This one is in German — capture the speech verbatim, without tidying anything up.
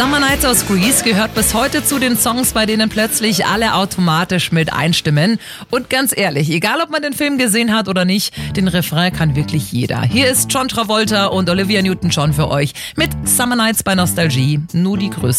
Summer Nights aus Grease gehört bis heute zu den Songs, bei denen plötzlich alle automatisch mit einstimmen. Und ganz ehrlich, egal ob man den Film gesehen hat oder nicht, den Refrain kann wirklich jeder. Hier ist John Travolta und Olivia Newton-John für euch mit Summer Nights bei Nostalgie. Nur die größten